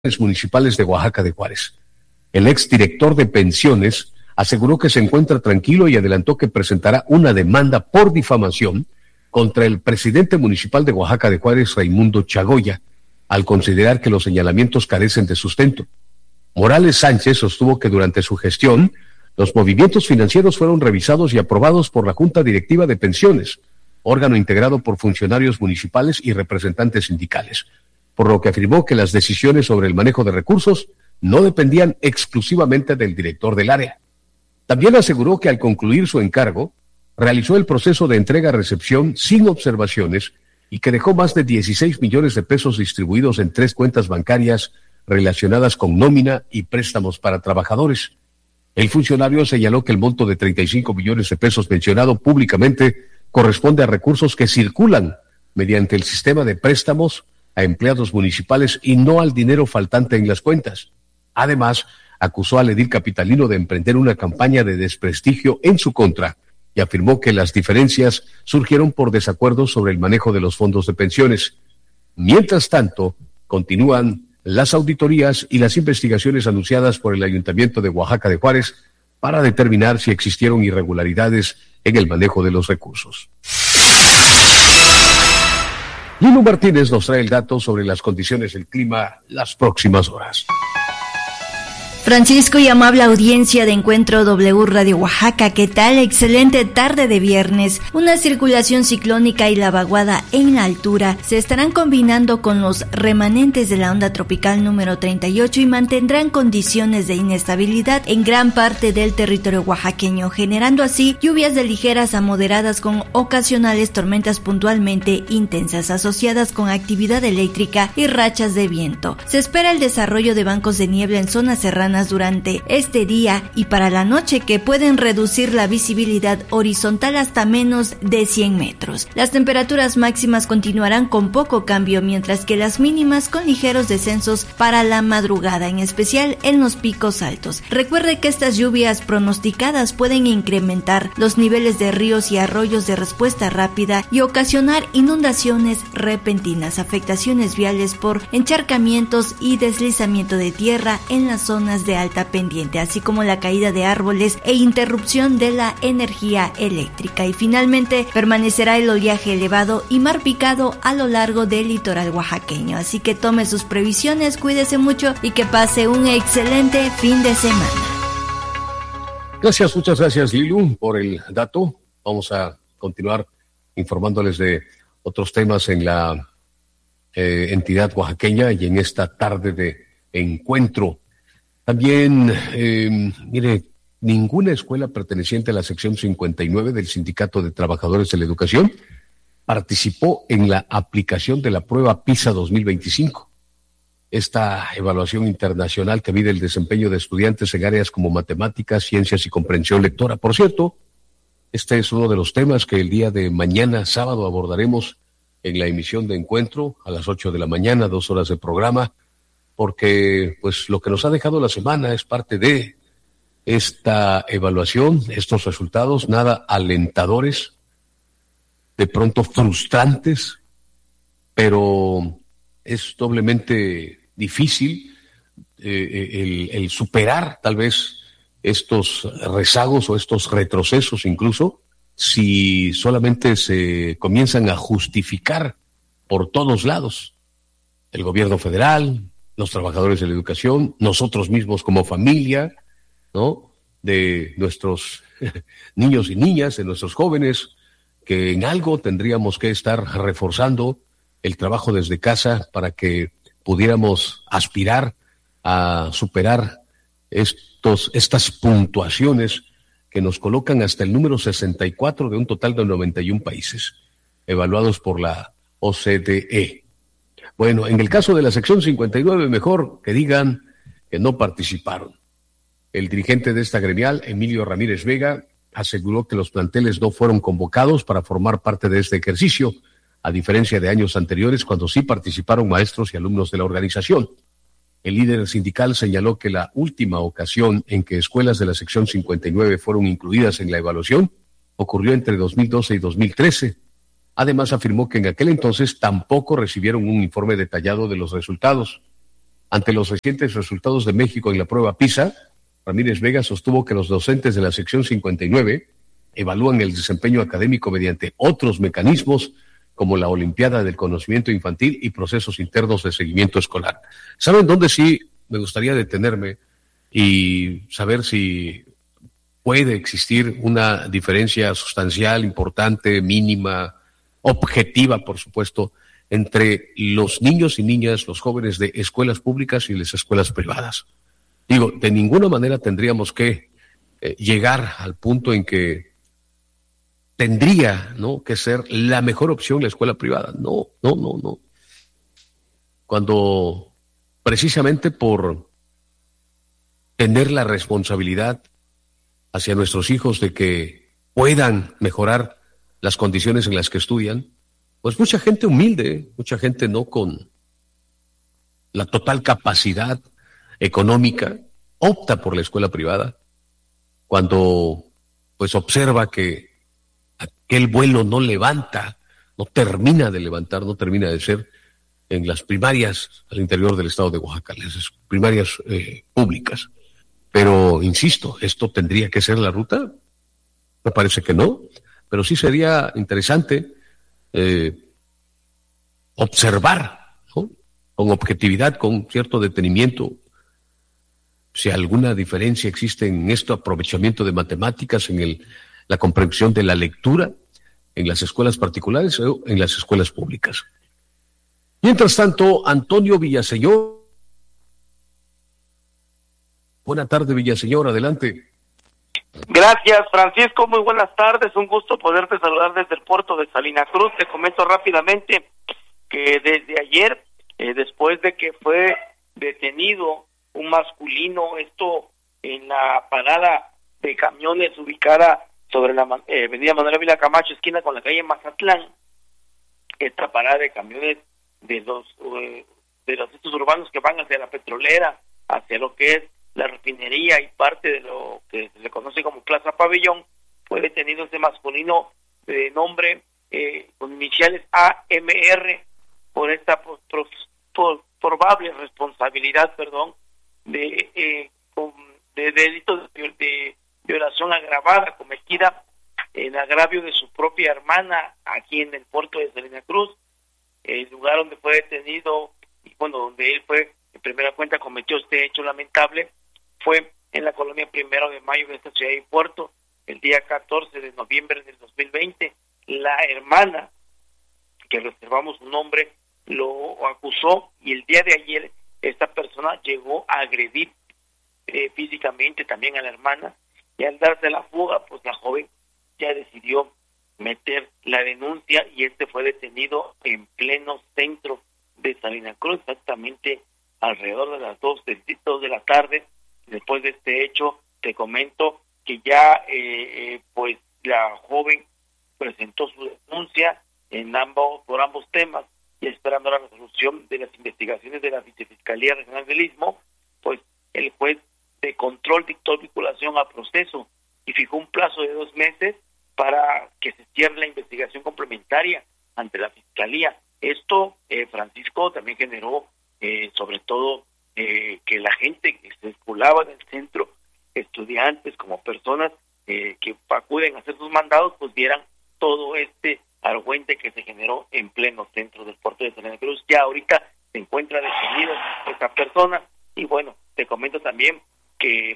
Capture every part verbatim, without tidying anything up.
municipales de Oaxaca de Juárez. El exdirector de pensiones aseguró que se encuentra tranquilo y adelantó que presentará una demanda por difamación contra el presidente municipal de Oaxaca de Juárez, Raimundo Chagoya, al considerar que los señalamientos carecen de sustento. Morales Sánchez sostuvo que durante su gestión, los movimientos financieros fueron revisados y aprobados por la Junta Directiva de Pensiones, órgano integrado por funcionarios municipales y representantes sindicales, por lo que afirmó que las decisiones sobre el manejo de recursos no dependían exclusivamente del director del área. También aseguró que al concluir su encargo, realizó el proceso de entrega-recepción sin observaciones y que dejó más de dieciséis millones de pesos distribuidos en tres cuentas bancarias relacionadas con nómina y préstamos para trabajadores. El funcionario señaló que el monto de treinta y cinco millones de pesos mencionado públicamente corresponde a recursos que circulan mediante el sistema de préstamos a empleados municipales y no al dinero faltante en las cuentas. Además, acusó al edil capitalino de emprender una campaña de desprestigio en su contra y afirmó que las diferencias surgieron por desacuerdos sobre el manejo de los fondos de pensiones. Mientras tanto, continúan las auditorías y las investigaciones anunciadas por el Ayuntamiento de Oaxaca de Juárez para determinar si existieron irregularidades en el manejo de los recursos. Lilo Martínez nos trae el dato sobre las condiciones del clima las próximas horas. Francisco y amable audiencia de Encuentro W Radio Oaxaca, ¿qué tal? Excelente tarde de viernes. Una circulación ciclónica y la vaguada en la altura se estarán combinando con los remanentes de la onda tropical número treinta y ocho y mantendrán condiciones de inestabilidad en gran parte del territorio oaxaqueño, generando así lluvias de ligeras a moderadas con ocasionales tormentas puntualmente intensas asociadas con actividad eléctrica y rachas de viento. Se espera el desarrollo de bancos de niebla en zonas serranas durante este día y para la noche que pueden reducir la visibilidad horizontal hasta menos de cien metros. Las temperaturas máximas continuarán con poco cambio, mientras que las mínimas con ligeros descensos para la madrugada, en especial en los picos altos. Recuerde que estas lluvias pronosticadas pueden incrementar los niveles de ríos y arroyos de respuesta rápida y ocasionar inundaciones repentinas, afectaciones viales por encharcamientos y deslizamiento de tierra en las zonas de alta pendiente, así como la caída de árboles e interrupción de la energía eléctrica. Y finalmente permanecerá el oleaje elevado y mar picado a lo largo del litoral oaxaqueño. Así que tome sus previsiones, cuídese mucho y que pase un excelente fin de semana. Gracias, muchas gracias Lilu por el dato. Vamos a continuar informándoles de otros temas en la eh, entidad oaxaqueña y en esta tarde de encuentro. También, eh, mire, ninguna escuela perteneciente a la sección cincuenta y nueve del Sindicato de Trabajadores de la Educación participó en la aplicación de la prueba PISA dos mil veinticinco. Esta evaluación internacional que mide el desempeño de estudiantes en áreas como matemáticas, ciencias y comprensión lectora. Por cierto, este es uno de los temas que el día de mañana, sábado, abordaremos en la emisión de Encuentro a las ocho de la mañana, dos horas de programa, porque pues lo que nos ha dejado la semana es parte de esta evaluación, estos resultados nada alentadores, de pronto frustrantes, pero es doblemente difícil eh, el, el superar tal vez estos rezagos o estos retrocesos incluso, si solamente se comienzan a justificar por todos lados. El gobierno federal, los trabajadores de la educación, nosotros mismos como familia, ¿no? De nuestros niños y niñas, de nuestros jóvenes, que en algo tendríamos que estar reforzando el trabajo desde casa para que pudiéramos aspirar a superar estos, estas puntuaciones que nos colocan hasta el número sesenta y cuatro de un total de noventa y un países, evaluados por la O C D E. Bueno, en el caso de la sección cincuenta y nueve, mejor que digan que no participaron. El dirigente de esta gremial, Emilio Ramírez Vega, aseguró que los planteles no fueron convocados para formar parte de este ejercicio, a diferencia de años anteriores cuando sí participaron maestros y alumnos de la organización. El líder sindical señaló que la última ocasión en que escuelas de la sección cincuenta y nueve fueron incluidas en la evaluación ocurrió entre dos mil doce y dos mil trece. Además, afirmó que en aquel entonces tampoco recibieron un informe detallado de los resultados. Ante los recientes resultados de México en la prueba PISA, Ramírez Vega sostuvo que los docentes de la sección cincuenta y nueve evalúan el desempeño académico mediante otros mecanismos como la Olimpiada del Conocimiento Infantil y procesos internos de seguimiento escolar. ¿Saben dónde sí me gustaría detenerme y saber si puede existir una diferencia sustancial, importante, mínima, objetiva, por supuesto, entre los niños y niñas, los jóvenes de escuelas públicas y las escuelas privadas? Digo, de ninguna manera tendríamos que eh, llegar al punto en que tendría, ¿no?, que ser la mejor opción la escuela privada. No, no, no, no. Cuando precisamente por tener la responsabilidad hacia nuestros hijos de que puedan mejorar las condiciones en las que estudian, pues mucha gente humilde, mucha gente no con la total capacidad económica, opta por la escuela privada, cuando pues observa que aquel vuelo no levanta, no termina de levantar, no termina de ser en las primarias al interior del estado de Oaxaca, las primarias eh, públicas. Pero, insisto, ¿esto tendría que ser la ruta? Me parece que no, pero sí sería interesante eh, observar, ¿no?, con objetividad, con cierto detenimiento, si alguna diferencia existe en este aprovechamiento de matemáticas, en el, la comprensión de la lectura, en las escuelas particulares o en las escuelas públicas. Mientras tanto, Antonio Villaseñor. Buena tarde, Villaseñor, adelante. Gracias, Francisco, muy buenas tardes, un gusto poderte saludar desde el puerto de Salina Cruz. Te comento rápidamente que desde ayer, eh, después de que fue detenido un masculino, esto en la parada de camiones ubicada sobre la eh, avenida Manuel Ávila Camacho, esquina con la calle Mazatlán, esta parada de camiones de los eh, de los estos urbanos que van hacia la petrolera, hacia lo que es la refinería y parte de lo que se le conoce como Plaza Pabellón, fue detenido este masculino de nombre eh, con iniciales A M R por esta por, por, por, probable responsabilidad, perdón, de eh, con, de delitos de, de violación agravada cometida en agravio de su propia hermana aquí en el puerto de Salina Cruz, el lugar donde fue detenido y bueno, donde él fue en primera cuenta cometió este hecho lamentable fue en la colonia Primero de Mayo de esta ciudad y puerto el día catorce de noviembre del dos mil veinte. La hermana, que reservamos su nombre, lo acusó y el día de ayer esta persona llegó a agredir eh, físicamente también a la hermana, y al darse la fuga, pues la joven ya decidió meter la denuncia y este fue detenido en pleno centro de Salina Cruz, exactamente alrededor de las dos de, dos de la tarde. Después de este hecho, te comento que ya eh, eh, pues la joven presentó su denuncia en ambos por ambos temas y esperando la resolución de las investigaciones de la Vicefiscalía Regional del Istmo, pues el juez de control dictó vinculación a proceso y fijó un plazo de dos meses para que se cierre la investigación complementaria ante la Fiscalía. Esto, eh, Francisco, también generó eh, sobre todo eh, que la gente que circulaba en el centro, estudiantes como personas eh, que acuden a hacer sus mandados, pues vieran todo este argüente que se generó en pleno centro del puerto de Salina Cruz. Ya ahorita se encuentra detenido esta persona y bueno, te comento también que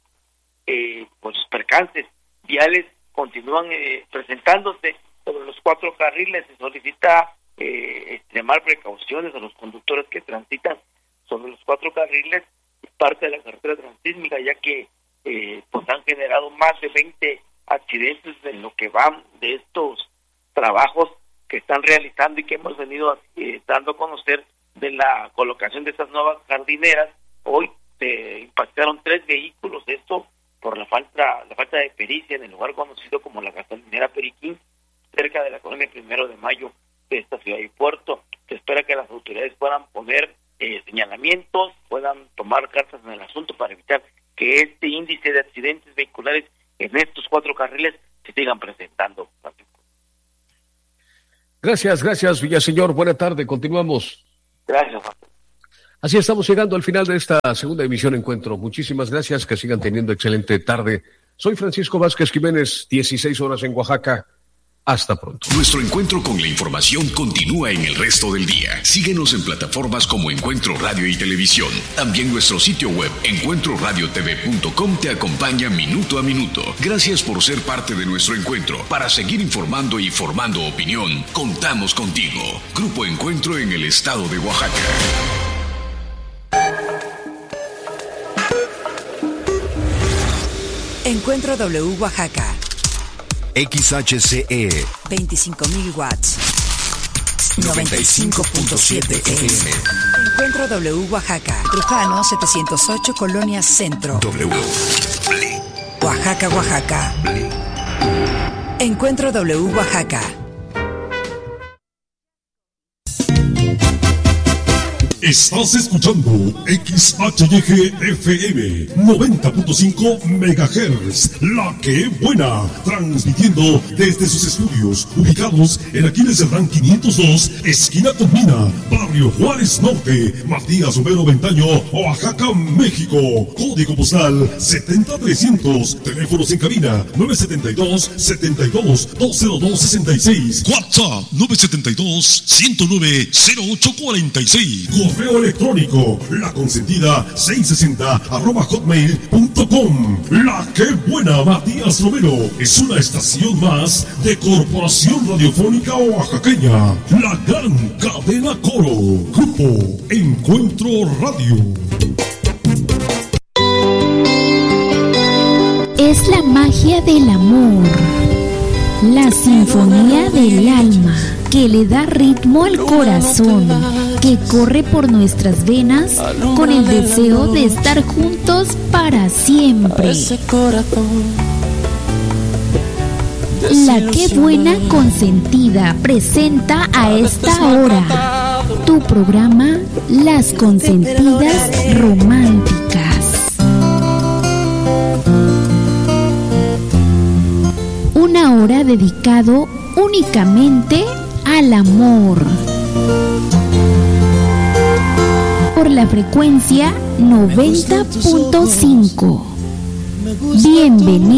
eh, pues los percances viales continúan eh, presentándose sobre los cuatro carriles. Se solicita eh, extremar precauciones a los conductores que transitan sobre los cuatro carriles y parte de la carretera transísmica, ya que eh, pues han generado más de veinte accidentes en lo que van de estos trabajos que están realizando y que hemos venido eh, dando a conocer de la colocación de estas nuevas jardineras. Hoy se impactaron tres vehículos, esto por la falta la falta de pericia en el lugar conocido como la gasolinera Periquín, cerca de la colonia Primero de Mayo de esta ciudad y puerto. Se espera que las autoridades puedan poner eh, señalamientos, puedan tomar cartas en el asunto para evitar que este índice de accidentes vehiculares en estos cuatro carriles se sigan presentando. Gracias, gracias, Villaseñor. Buena tarde, continuamos. Gracias. Así estamos llegando al final de esta segunda emisión Encuentro. Muchísimas gracias, que sigan teniendo excelente tarde. Soy Francisco Vázquez Jiménez, dieciséis horas en Oaxaca. Hasta pronto. Nuestro encuentro con la información continúa en el resto del día. Síguenos en plataformas como Encuentro Radio y Televisión. También nuestro sitio web encuentro radio t v punto com te acompaña minuto a minuto. Gracias por ser parte de nuestro encuentro. Para seguir informando y formando opinión, contamos contigo. Grupo Encuentro en el estado de Oaxaca. Encuentro W Oaxaca. X H C E veinticinco mil watts. noventa y cinco punto siete F M. Encuentro W Oaxaca. Trujano setecientos ocho, Colonia Centro. W. Oaxaca, Oaxaca. Encuentro W Oaxaca. Estás escuchando X H Y G F M noventa punto cinco megahertz, La Que Buena, transmitiendo desde sus estudios ubicados en Aquiles Cerdán quinientos dos, esquina con Mina, Barrio Juárez Norte, Matías Romero Ventaño, Oaxaca, México. Código postal setenta trescientos, teléfonos en cabina nueve siete dos, setenta y dos, dos cero dos sesenta y seis, WhatsApp nueve siete dos, ciento nueve, cero ocho cuarenta y seis. Correo electrónico, la consentida seiscientos sesenta arroba hotmail punto com. La Que Buena, Matías Romero, es una estación más de Corporación Radiofónica Oaxaqueña, la gran cadena Coro. Grupo Encuentro Radio. Es la magia del amor, la sinfonía del alma que le da ritmo al corazón, que corre por nuestras venas con el deseo de estar juntos para siempre. La Que Buena Consentida presenta a esta hora tu programa Las Consentidas Románticas. Una hora dedicado únicamente al amor. Por la frecuencia noventa punto cinco. Bienvenido.